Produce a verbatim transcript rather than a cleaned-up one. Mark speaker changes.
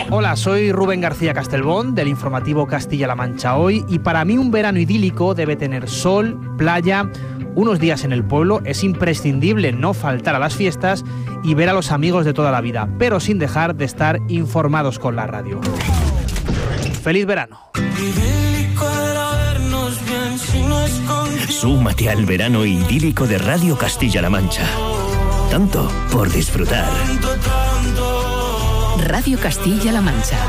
Speaker 1: Hola, soy Rubén García Castelbón del informativo Castilla-La Mancha Hoy, y para mí un verano idílico debe tener sol, playa, unos días en el pueblo. Es imprescindible no faltar a las fiestas y ver a los amigos de toda la vida, pero sin dejar de estar informados con la radio. ¡Feliz verano!
Speaker 2: Súmate al verano idílico de Radio Castilla-La Mancha. Tanto por disfrutar.
Speaker 3: Radio Castilla-La Mancha.